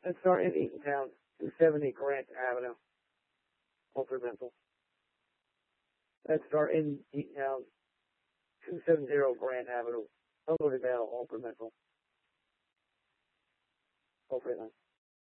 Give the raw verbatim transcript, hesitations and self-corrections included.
Let's start in Eatontown, two seventy Grant Avenue, Old Mental. Let's start in Eatontown, two seventy Grant Avenue, Eldervale, Old Mental. Old Mental.